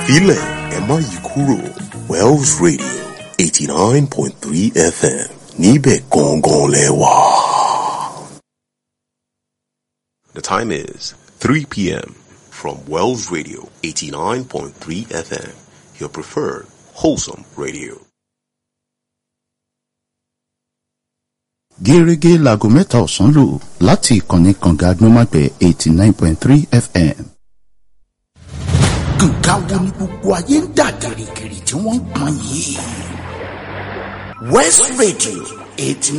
Ẹ̀fílẹ̀ ẹ má yí kúrò. Wells Radio 89.3 FM níbẹ̀ gangan lẹ́wà. The time is 3 p.m. from Wells Radio 89.3 FM, your preferred wholesome radio. Gẹ́rẹ́gẹ́ láago mẹ́ta ọ̀sán lò láti ìkànnì kànga agbọ́nmágbẹ̀ 89.3 FM. Nǹkan wo ni gbogbo ayé ń dà gìrìgìrì tí wọ́n ń pọn yìí? West Radio 89.